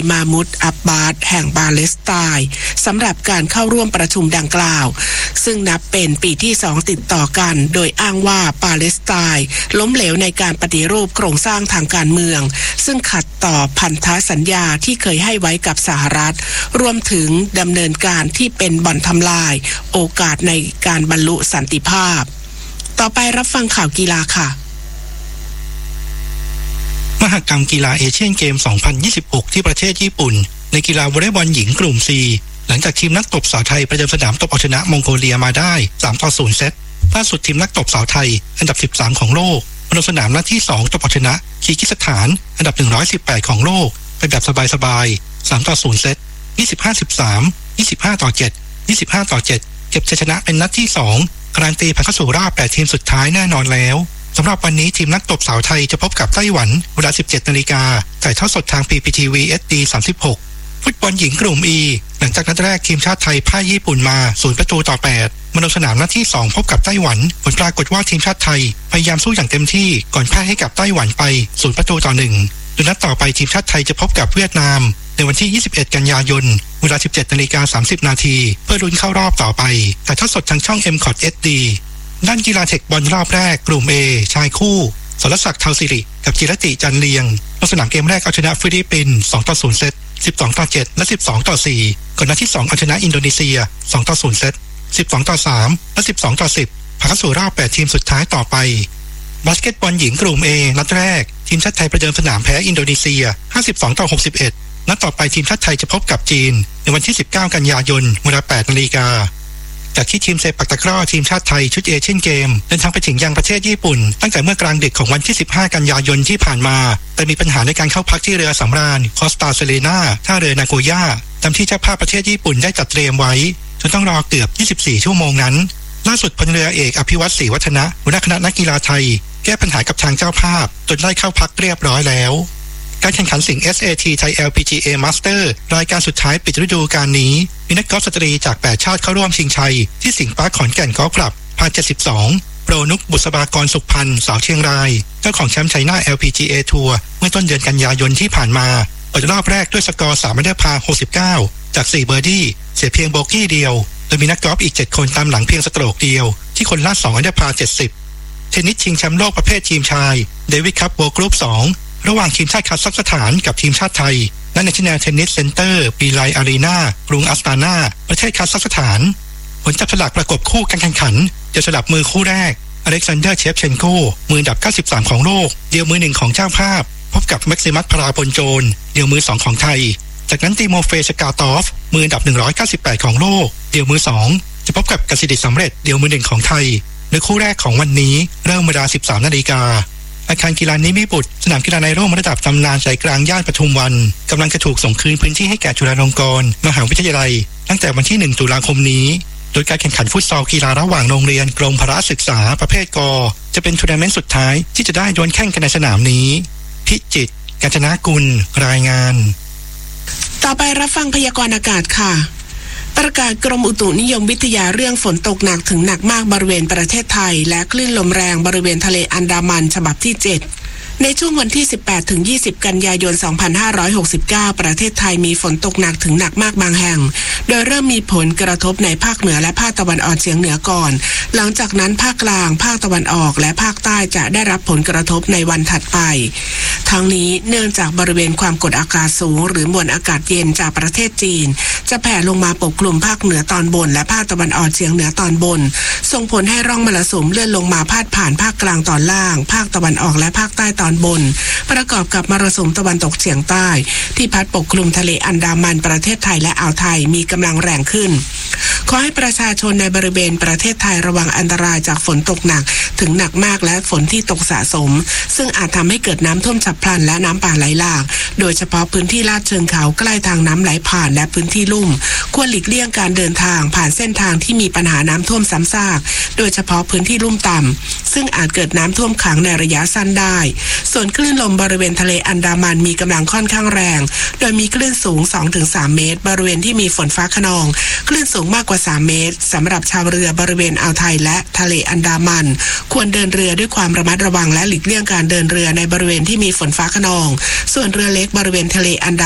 มามุดอับบาสแห่งปาเลสไตน์สำหรับการเข้าร่วมประชุมดังกล่าวซึ่งนับเป็นปีที่2ติดต่อกันโดยอ้างว่าปาเลสไตน์ล้มเหลวในการปฏิรูปโครงสร้างทางการเมืองซึ่งขัดต่อพันธสัญญาที่เคยให้ไว้กับสหรัฐรวมถึงดำเนินการที่เป็นบ่อนทำลายโอกาสในการบรรลุสันติภาพต่อไปรับฟังข่าวกีฬาค่ะมหกรรมกีฬาเอเชียนเกม 2026 ที่ประเทศญี่ปุ่นในกีฬาวอลเลย์บอลหญิงกลุ่ม C หลังจากทีมนักตบสาวไทยประจำสนามตบเอาชนะมองโกเลียมาได้ 3-0 เซตล่าสุดทีมนักตบสาวไทยอันดับ 13 ของโลกลงสนามนัดที่ 2 ตบเอาชนะคีร์กิสถานอันดับ 118 ของโลกไปแบบสบายๆ 3-0 เซต 25-13 25-7 25-7 เก็บชัยชนะเป็นนัดที่ 2 การันตีผ่านเข้าสู่รอบ 8 ทีมสุดท้ายแน่นอนแล้วสำหรับวันนี้ทีมนักตบสาวไทยจะพบกับไต้หวันเวลา 17 นาฬิกาถ่ายทอดสดทาง PPTV HD 36 ฟุตบอลหญิงกลุ่ม E หลังจากนัดแรกทีมชาติไทยพ่ายญี่ปุ่นมา0-8มาลงสนามนัดที่ 2 พบกับไต้หวันผลปรากฏว่าทีมชาติไทยพยายามสู้อย่างเต็มที่ก่อนพ่ายให้กับไต้หวันไป0-1โดยนัดต่อไปทีมชาติไทยจะพบกับเวียดนามในวันที่ 21 กันยายนเวลา 17:30 นาทีเพื่อลุ้นเข้ารอบต่อไปถ่ายทอดสดทางช่อง MCOT HDด้านกีฬาเทคบอลรอบแรกกลุ่ม A ชายคู่สรศักดิ์เทาสิริกับจิรติจันเลียงลงสนามเกมแรกเอาชนะฟิลิปปินส์ 2-0 เซต 12-7 และ 12-4 ก่อนนัดที่ 2 เอาชนะอินโดนีเซีย 2-0 เซต 12-3 และ 12-10 ผ่านเข้าสู่รอบ 8 ทีมสุดท้ายต่อไปบาสเกตบอลหญิงกลุ่ม A นัดแรกทีมชาติไทยประเดิมสนามแพ้อินโดนีเซีย 52-61 นัดต่อไปทีมชาติไทยจะพบกับจีนในวันที่ 19 กันยายนเวลา 8 นาฬิกาจากที่ทีมเซปักตะกร้อทีมชาติไทยชุดเอเชียนเกมเดินทางไปถึงยังประเทศญี่ปุ่นตั้งแต่เมื่อกลางดึกของวันที่ 15 กันยายนที่ผ่านมาแต่มีปัญหาในการเข้าพักที่เรือสำราญคอสตาเซเลนาท่าเรือนาโกย่าตามที่เจ้าภาพประเทศญี่ปุ่นได้จัดเตรียมไว้จนต้องรอเกือบ 24 ชั่วโมงนั้นล่าสุดพลเรือเอกอภิวัตรศรีวัฒนะหัวหน้าคณะนักกีฬาไทยแก้ปัญหากับทางเจ้าภาพจนได้เข้าพักเรียบร้อยแล้วการแข่งขันสิงห์ SAT ไทย LPGA Master รายการสุดท้ายปิดฤดูกาลนี้มีนักกอล์ฟสตรีจาก 8 ชาติเข้าร่วมชิงชัยที่สิงห์ปาร์คขอนแก่นกอล์ฟคลับพา72โปรนุกบุษบากรสุขพันธ์สาวเชียงรายเจ้าของแชมป์ไชน่า LPGA ทัวร์เมื่อต้นเดือนกันยายนที่ผ่านมาเปิดรอบแรกด้วยสกอร์3อันเดอร์พาร์69จาก4เบอร์ดี้เสียเพียงโบกี้เดียวโดยมีนักกอล์ฟอีก7คนตามหลังเพียงสโตรกเดียวที่คนละ2อันเดอร์พาร์70เทนนิสชิงแชมป์โลกประเภททีมชายเดวิดคัพเวิลด์กรุ๊ป2ระหว่างทีมชาติคัซัคสถานกับทีมชาติไทยณ National Tennis Center ปีไลอารีนากรุงอัสตานาประเทศคัซัคสถานผลจับฉลากประกบคู่การแข่งขันจะสลับมือคู่แรกอเล็กซานเดอร์เชฟเชนโกมืออันดับ93ของโลกเดียวมือ1ของเจ้าภาพพบกับแม็กซิมัสพราพลโจนเดียวมือ2ของไทยจากนั้นติโมเฟสกาตอฟมืออันดับ198ของโลกเดียวมือ2จะพบกับกสิดิษฐ์สำเร็จเดียวมือ1ของไทยในคู่แรกของวันนี้เริ่มเวลา 13 นาฬิกาอาคารกีฬานิมิบุตรสนามกีฬาในร่มระดับตำนานใจกลางย่านปทุมวันกำลังจะถูกส่งคืนพื้นที่ให้แก่จุฬาลงกรณ์มหาวิทยาลัยตั้งแต่วันที่ 1 ตุลาคมนี้โดยการแข่งขันฟุตซอลกีฬาระหว่างโรงเรียนกรมพละศึกษาประเภทกจะเป็นทัวร์นาเมนต์สุดท้ายที่จะได้ดวลแข่งกันในสนามนี้พิจิตรกาญจนกุลรายงานต่อไปรับฟังพยากรณ์อากาศค่ะประกาศกรมอุตุนิยมวิทยาเรื่องฝนตกหนักถึงหนักมากบริเวณประเทศไทยและคลื่นลมแรงบริเวณทะเลอันดามันฉบับที่ 7ในช่วงวันที่ 18-20 กันยายน 2569 ประเทศไทยมีฝนตกหนักถึงหนักมากบางแห่งโดยเริ่มมีผลกระทบในภาคเหนือและภาคตะวันออกเฉียงเหนือก่อนหลังจากนั้นภาคกลางภาคตะวันออกและภาคใต้จะได้รับผลกระทบในวันถัดไปทั้งนี้เนื่องจากบริเวณความกดอากาศสูงหรือมวลอากาศเย็นจากประเทศจีนจะแผ่ลงมาปกคลุมภาคเหนือตอนบนและภาคตะวันออกเฉียงเหนือตอนบนส่งผลให้ร่องมรสุมเลื่อนลงมาพาดผ่านภาคกลางตอนล่างภาคตะวันออกและภาคใต้ตอนบนประกอบกับมรสุมตะวันตกเฉียงใต้ที่พัดปกคลุมทะเลอันดามันประเทศไทยและอ่าวไทยมีกำลังแรงขึ้นขอให้ประชาชนในบริเวณประเทศไทยระวังอันตรายจากฝนตกหนักถึงหนักมากและฝนที่ตกสะสมซึ่งอาจทำให้เกิดน้ำท่วมฉับพลันและน้ำป่าไหลหลากโดยเฉพาะพื้นที่ลาดเชิงเขาใกล้ทางน้ำไหลผ่านและพื้นที่ลุ่มควรหลีกเลี่ยงการเดินทางผ่านเส้นทางที่มีปัญหาน้ำท่วมซ้ำซากโดยเฉพาะพื้นที่ลุ่มต่ำซึ่งอาจเกิดน้ำท่วมขังในระยะสั้นได้ส่วนคลื่นลมบริเวณทะเลอันดามันมีกำลังค่อนข้างแรงโดยมีคลื่นสูง 2-3 เมตรบริเวณที่มีฝนฟ้าคะนองคลื่นสูงมากกว่า3เมตรสำหรับชาวเรือบริเวณอ่าวไทยและทะเลอันดามันควรเดินเรือด้วยความระมัดระวังและหลีกเลี่ยงการเดินเรือในบริเวณที่มีฝนฟ้าคะนองส่วนเรือเล็กบริเวณทะเลอันดา